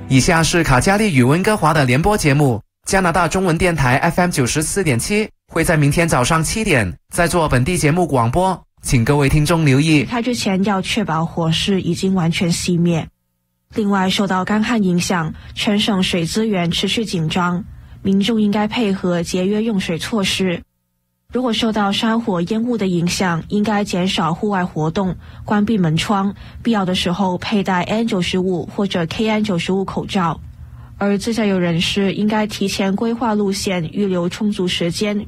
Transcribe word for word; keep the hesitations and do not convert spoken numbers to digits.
以下是卡加利与温哥华的联播节目。加拿大中文电台 F M 九十四点七会在明天早上七点再做本地节目广播，请各位听众留意。 开之前要确保火势已经完全熄灭。另外，受到干旱影响，全省水资源持续紧张，民众应该配合节约用水措施。如果受到山火烟雾的影响，应该减少户外活动，关闭门窗，必要的时候佩戴 N 九十五 或者 K N 九十五 口罩。而自驾游人士应该提前规划路线，预留充足时间